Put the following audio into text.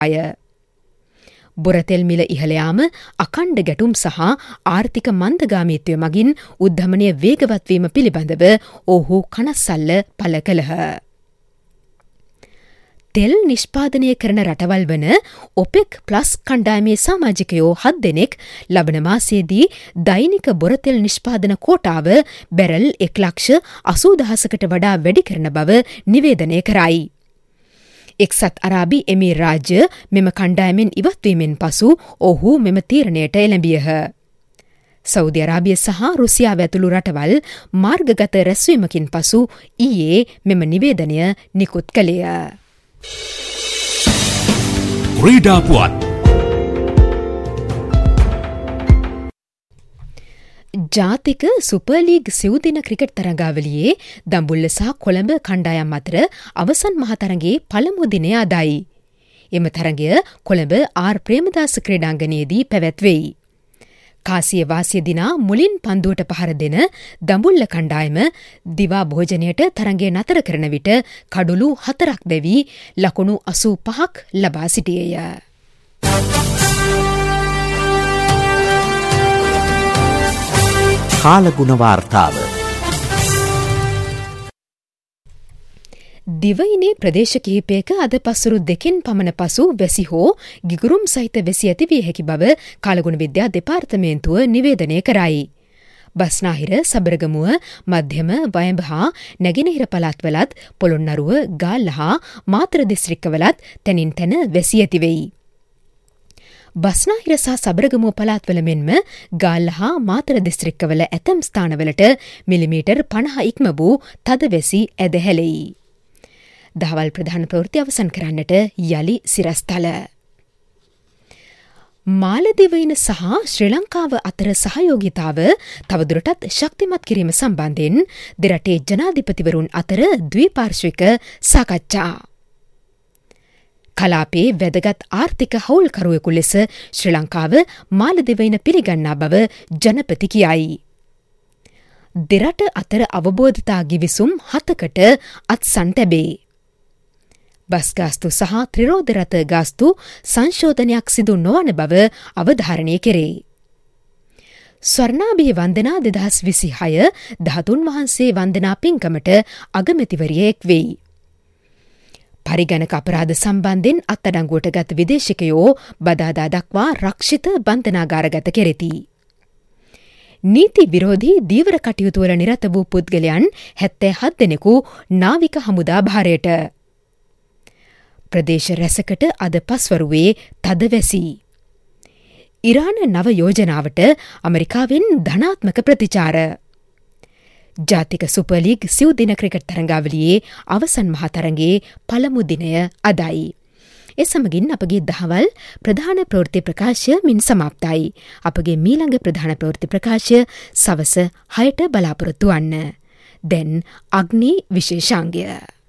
අය. බොරතෙල් මිල ඉහළ යාම අඛණ්ඩ ගැටුම් සහ ආර්ථික මන්දගාමීත්වය මගින් උද්ධමනය වේගවත් වීම පිළිබඳව ඔහු කනස්සල්ල පළ කළහ. තෙල් නිෂ්පාදනය කරන රටවල් වන ඔපෙක් ප්ලස් කණ්ඩායමේ සමාජිකයෝ 7 දෙනෙක් ලබන මාසයේදී දෛනික බොරතෙල් නිෂ්පාදන කෝටාව බැරල් 1,80,000කට වඩා වැඩි කරන බව නිවේදනය කරයි. එක්සත් අරාබි එමීර් රාජ්‍ය මෙම කණ්ඩායමෙන් ඉවත්වීමෙන් පසු ඔහු මෙම තීරණයට එළඹියහ. සෞදි අරාබිය සහ රුසියාව ඇතුළු රටවල් මාර්ගගත රැස්වීමකින් පසු ඊයේ මෙම නිවේදනය නිකුත් කළේය. ක්‍රීඩා පුවත්. ජාතික සුපර්ලීග් සිව්දින ක්‍රිකට් තරඟාවලියේ දඹුල්ල සහ කොළඹ කණ්ඩායම් අතර අවසන් මහතරඟේ පළමු දිනය අදයි. එම තරඟය කොළඹ ආර් ප්‍රේමදාස ක්‍රීඩාංගණයේදී පැවැත්වෙයි. කාසිය වාසිය දිනා මුලින් පන්දුවට පහර දෙන දඹුල්ල කණ්ඩායම දිවා භෝජනයට තරඟය නතර කරන විට කඩුළු 4ක් දැවී ලකුණු 85ක් ලබා සිටියේය. කාලගුණ වාර්තාව. දිවයිනේ ප්‍රදේශ කිහිපයක අද පසුරු 2කින් පමණ පසු වැසි හෝ ගිගුරුම් සහිත වැසි ඇති විය හැකි බව කාලගුණ විද්‍යා දෙපාර්තමේන්තුව නිවේදනය කරයි. බස්නාහිර, සබරගමුව, මධ්‍යම, වයඹ හා නැගෙනහිර පළාත්වලත්, පොළොන්නරුව, ගාල්ල හා මාතර දිස්ත්‍රික්කවලත් තැනින් තැන වැසි ඇති වෙයි. බස්නාහිර සහ සබරගමුව පළාත්වල මෙන්ම ගාල්ල හා මාතර දිස්ත්‍රික්කවල ඇතැම් ස්ථානවලට මිලිමීටර් 50 ඉක්ම වූ තද වැසි ඇද හැලෙයි. දහවල් ප්‍රධාන ප්‍රවෘත්ති අවසන් කරන්නට යලි සිරස්තල. මාලදිවයින සහ ශ්‍රී ලංකාව අතර සහයෝගිතාව තවදුරටත් ශක්තිමත් කිරීම සම්බන්ධයෙන් දෙරටේ ජනාධිපතිවරුන් අතර ද්විපාර්ශ්වික සාකච්ඡා. කලාපයේ වැදගත් ආර්ථික හවුල්කරුවෙකු ලෙස ශ්‍රී ලංකාව මාලදිවයින පිළිගන්නා බව ජනපති කියයි. දෙරට අතර අවබෝධතා ගිවිසුම් 7කට අත්සන් තැබේ. බස් ගාස්තු සහ ත්‍රිරෝද රථ ගාස්තු සංශෝධනයක් සිදු නොවන බව අවධාරණය කෙරේ. ස්වර්ණාභි වන්දනා 2026 ධාතුන් වහන්සේ වන්දනා පින්කමට අගමැතිවරියෙක් වෙයි. පරිගණක අපරාධ සම්බන්ධයෙන් අත්අඩංගුවට ගත විදේශිකයෝ බදාදා දක්වා රක්ෂිත බන්ධනාගාරගත කෙරෙති. නීති විරෝධී දීවර කටයුතුවල නිරත වූ පුද්ගලයන් 77 දෙනෙකු නාවික හමුදා භාරයට. ප්‍රදේශ රැසකට අද පස්වරුවේ තද වැසි. ඉරාන නව යෝජනාවට ඇමරිකාවෙන් ධනාත්මක ප්‍රතිචාර. ජාතික සුපර්ලීග් සිව්දින ක්‍රිකට් තරඟාවලියේ අවසන් මහතරඟේ පළමු දිනය අදයි. ඒ සමගින් අපගේ දහවල් ප්‍රධාන ප්‍රවෘත්ති ප්‍රකාශය මින් සමාප්තයි. අපගේ මීළඟ ප්‍රධාන ප්‍රවෘත්ති ප්‍රකාශය සවස 6ට බලාපොරොත්තු වන්න. දැන් අග්නි විශේෂාංගය.